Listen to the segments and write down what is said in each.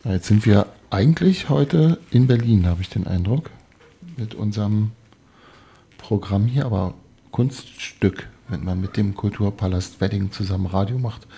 Ja, jetzt sind wir eigentlich heute in Berlin, habe ich den Eindruck, mit unserem Programm hier, aber Kunststück, wenn man mit dem Kulturpalast Wedding zusammen Radio macht.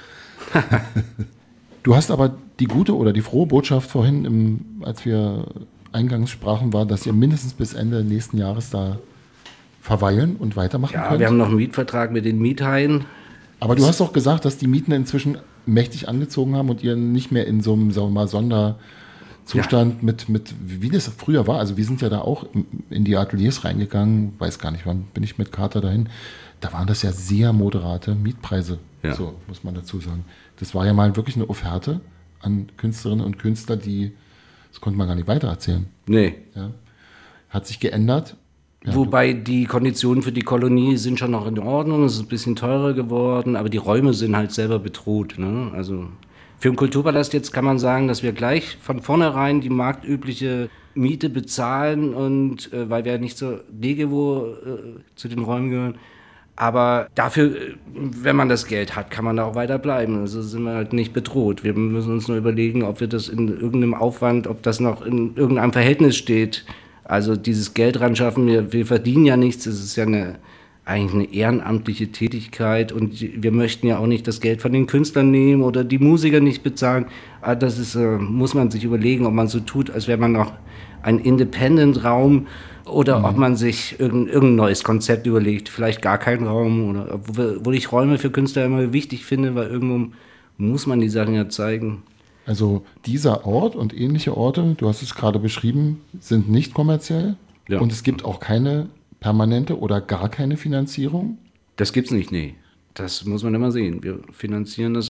Du hast aber die gute oder die frohe Botschaft vorhin, als wir eingangs sprachen, war, dass ihr mindestens bis Ende nächsten Jahres da verweilen und weitermachen könnt. Ja, wir haben noch einen Mietvertrag mit den Miethaien. Aber du hast doch gesagt, dass die Mieten inzwischen mächtig angezogen haben und ihr nicht mehr in so einem, sagen wir mal, Sonderzustand mit wie das früher war. Also wir sind ja da auch in die Ateliers reingegangen, weiß gar nicht, wann bin ich mit Kater dahin. Da waren das ja sehr moderate Mietpreise, so muss man dazu sagen. Das war ja mal wirklich eine Offerte an Künstlerinnen und Künstler, das konnte man gar nicht weitererzählen. Nee. Ja. Hat sich geändert. Ja, Wobei die Konditionen für die Kolonie sind schon noch in Ordnung, es ist ein bisschen teurer geworden, aber die Räume sind halt selber bedroht. Ne? Also für den Kulturpalast jetzt kann man sagen, dass wir gleich von vornherein die marktübliche Miete bezahlen, und weil wir ja nicht zur DGWO zu den Räumen gehören. Aber dafür, wenn man das Geld hat, kann man da auch weiter bleiben. Also sind wir halt nicht bedroht. Wir müssen uns nur überlegen, ob wir das in irgendeinem Aufwand, ob das noch in irgendeinem Verhältnis steht. Also dieses Geld ran schaffen, wir verdienen ja nichts, es ist ja eigentlich eine ehrenamtliche Tätigkeit, und wir möchten ja auch nicht das Geld von den Künstlern nehmen oder die Musiker nicht bezahlen. Aber das ist, muss man sich überlegen, ob man so tut, als wäre man noch ein Independent-Raum, oder ob man sich irgendein neues Konzept überlegt, vielleicht gar keinen Raum, oder wo ich Räume für Künstler immer wichtig finde, weil irgendwo muss man die Sachen ja zeigen. Also dieser Ort und ähnliche Orte, du hast es gerade beschrieben, sind nicht kommerziell, und es gibt auch keine permanente oder gar keine Finanzierung? Das gibt's nicht, nee. Das muss man immer sehen. Wir finanzieren das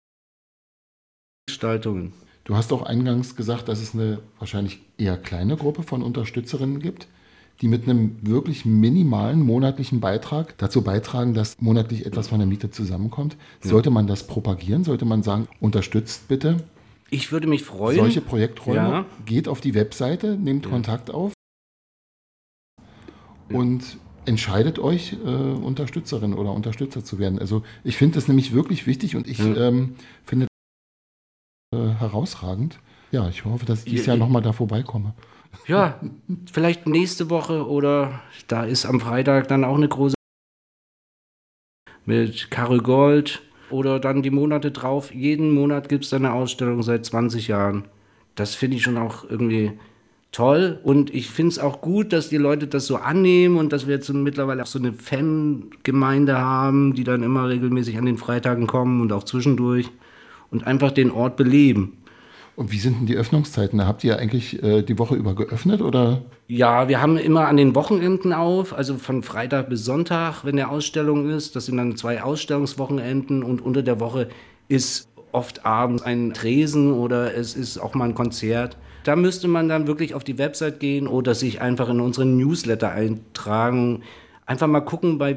Gestaltungen. Du hast auch eingangs gesagt, dass es eine wahrscheinlich eher kleine Gruppe von Unterstützerinnen gibt, die mit einem wirklich minimalen monatlichen Beitrag dazu beitragen, dass monatlich etwas von der Miete zusammenkommt. Sollte man das propagieren? Sollte man sagen, unterstützt bitte Ich würde mich freuen. solche Projekträume? Geht auf die Webseite, nehmt Kontakt auf und entscheidet euch, Unterstützerin oder Unterstützer zu werden. Also ich finde das nämlich wirklich wichtig, und ich finde herausragend. Ja, ich hoffe, dass ich dieses Jahr nochmal da vorbeikomme. Ja, vielleicht nächste Woche, oder da ist am Freitag dann auch eine große mit Karel Gold, oder dann die Monate drauf. Jeden Monat gibt es eine Ausstellung seit 20 Jahren. Das finde ich schon auch irgendwie toll, und ich finde es auch gut, dass die Leute das so annehmen und dass wir jetzt mittlerweile auch so eine Fangemeinde haben, die dann immer regelmäßig an den Freitagen kommen und auch zwischendurch und einfach den Ort beleben. Und wie sind denn die Öffnungszeiten? Habt ihr eigentlich die Woche über geöffnet, oder? Ja, wir haben immer an den Wochenenden auf, also von Freitag bis Sonntag, wenn eine Ausstellung ist. Das sind dann 2 Ausstellungswochenenden, und unter der Woche ist oft abends ein Tresen oder es ist auch mal ein Konzert. Da müsste man dann wirklich auf die Website gehen oder sich einfach in unseren Newsletter eintragen. Einfach mal gucken bei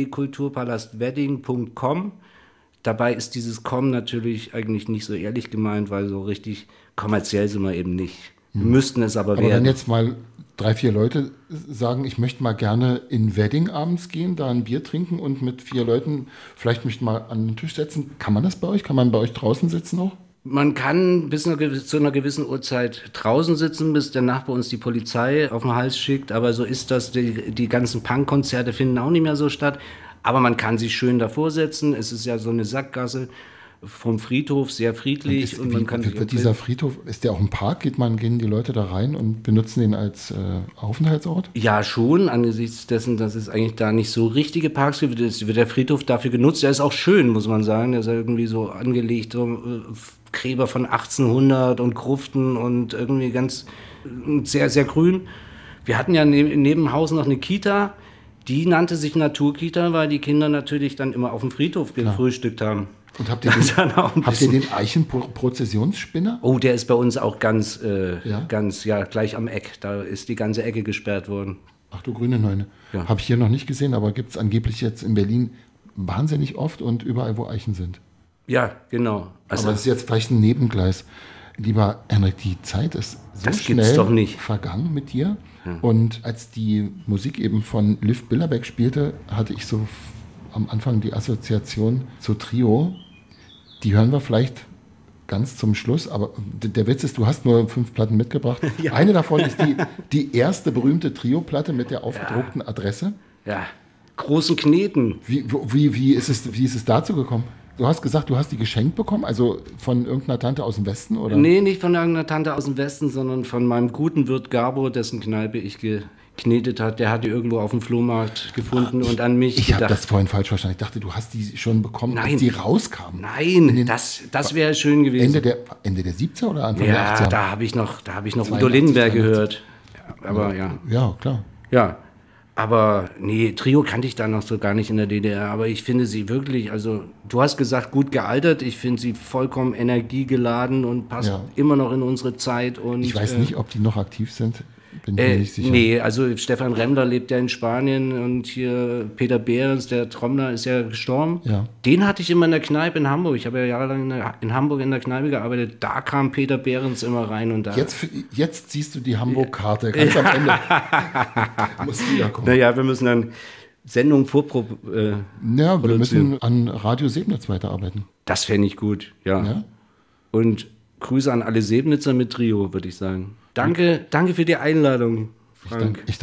www.kulturpalastwedding.com. Dabei ist dieses Com natürlich eigentlich nicht so ehrlich gemeint, weil so richtig kommerziell sind wir eben nicht. Wir müssten es aber werden. Aber wenn jetzt mal 3, 4 Leute sagen, ich möchte mal gerne in Wedding abends gehen, da ein Bier trinken und mit 4 Leuten vielleicht mich mal an den Tisch setzen, kann man das bei euch? Kann man bei euch draußen sitzen noch? Man kann bis zu einer gewissen Uhrzeit draußen sitzen, bis der Nachbar uns die Polizei auf den Hals schickt. Aber so ist das. Die ganzen Punkkonzerte finden auch nicht mehr so statt. Aber man kann sich schön davor setzen. Es ist ja so eine Sackgasse vom Friedhof, sehr friedlich. Und man kann wird dieser Friedhof, ist der auch ein Park? Gehen die Leute da rein und benutzen den als Aufenthaltsort? Ja, schon, angesichts dessen, dass es eigentlich da nicht so richtige Parks gibt, wird der Friedhof dafür genutzt. Der ist auch schön, muss man sagen. Der ist ja irgendwie so angelegt, so Gräber von 1800 und Gruften und irgendwie ganz sehr, sehr grün. Wir hatten ja neben dem Haus noch eine Kita. Die nannte sich Naturkita, weil die Kinder natürlich dann immer auf dem Friedhof gefrühstückt haben. Und habt ihr den Eichenprozessionsspinner? Oh, der ist bei uns auch ganz gleich am Eck. Da ist die ganze Ecke gesperrt worden. Ach du grüne Neune. Ja. Habe ich hier noch nicht gesehen, aber gibt es angeblich jetzt in Berlin wahnsinnig oft und überall, wo Eichen sind. Ja, genau. Also, aber das ist jetzt vielleicht ein Nebengleis. Lieber Henrik, die Zeit ist so schnell vergangen mit dir. Ja. Und als die Musik eben von Liv Billerbeck spielte, hatte ich so am Anfang die Assoziation zu Trio. Die hören wir vielleicht ganz zum Schluss, aber der Witz ist, du hast nur 5 Platten mitgebracht. Ja. Eine davon ist die erste berühmte Trio-Platte mit der aufgedruckten Adresse. Ja, großen Kneten. Wie ist es dazu gekommen? Du hast gesagt, du hast die geschenkt bekommen, also von irgendeiner Tante aus dem Westen, oder? Nee, nicht von irgendeiner Tante aus dem Westen, sondern von meinem guten Wirt Gabo, dessen Kneipe ich geknetet hat. Der hat die irgendwo auf dem Flohmarkt gefunden und an mich Ich habe das vorhin falsch verstanden. Ich dachte, du hast die schon bekommen, Nein. als die rauskamen. Nein, das wäre schön gewesen. Ende der 70er oder Anfang der 80er? Ja, da habe ich noch Udo Lindenberg gehört. Aber ja. Ja, klar. Ja, aber nee, Trio kannte ich da noch so gar nicht in der DDR, aber ich finde sie wirklich, also du hast gesagt, gut gealtert, ich finde sie vollkommen energiegeladen und passt immer noch in unsere Zeit. Und ich weiß nicht, ob die noch aktiv sind, bin mir nicht sicher. Nee, also Stefan Remmler lebt ja in Spanien und hier Peter Behrens, der Trommler, ist ja gestorben. Ja. Den hatte ich immer in der Kneipe in Hamburg, ich habe ja jahrelang in Hamburg in der Kneipe gearbeitet, da kam Peter Behrens immer rein und da... Jetzt siehst du die Hamburg-Karte, ganz am Ende. Muss wiederkommen. Naja, wir müssen dann Sendung wir müssen an Radio Sebnitz weiterarbeiten. Das fände ich gut, ja. Und Grüße an alle Sebnitzer mit Trio, würde ich sagen. Danke für die Einladung, Frank.